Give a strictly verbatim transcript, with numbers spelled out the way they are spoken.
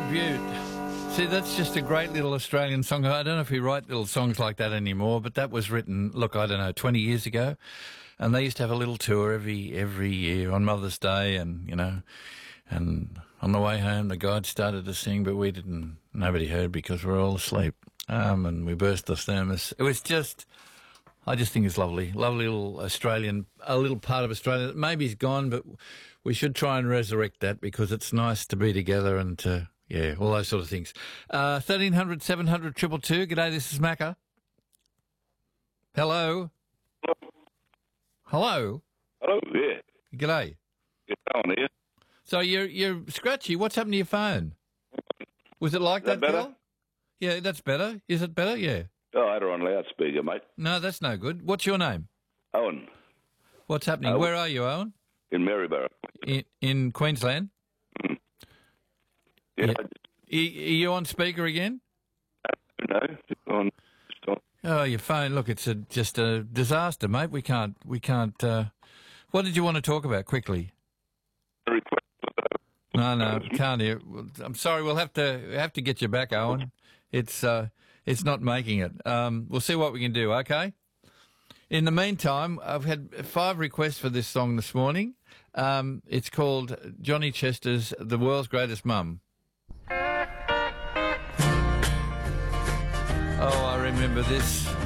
Beaut. See, that's just a great little Australian song. I don't know if we write little songs like that anymore, but that was written, look, I don't know, twenty years ago. And they used to have a little tour every every year on Mother's Day, and, you know, and on the way home the guide started to sing, but we didn't, nobody heard because we were all asleep. Um, and we burst the thermos. It was just, I just think it's lovely. Lovely little Australian, a little part of Australia that maybe is gone, but we should try and resurrect that because it's nice to be together and to, yeah, all those sort of things. Uh, thirteen hundred, seven hundred, two two two. G'day, this is Macca. Hello. Hello. Hello, yeah. G'day. Get on here. So you're you're scratchy. What's happened to your phone? Was it like Is that that, better? Bill? Yeah, that's better. Is it better? Yeah. Oh, I had her on loudspeaker, mate. No, that's no good. What's your name? Owen, What's happening? Owen. Where are you, Owen? in Maryborough. In, in Queensland? Yeah, Yeah. I Are are you on speaker again? just, no, just on, just on. Oh, your phone. Look, it's a, just a disaster, mate. We can't. We can't. Uh, what did you want to talk about quickly? A request for the- No, no, can't hear. I'm sorry. We'll have to have to get you back, Owen. It's uh, it's not making it. Um, we'll see what we can do. Okay. In the meantime, I've had five requests for this song this morning. Um, it's called Johnny Chester's "The World's Greatest Mum." Oh, I remember this.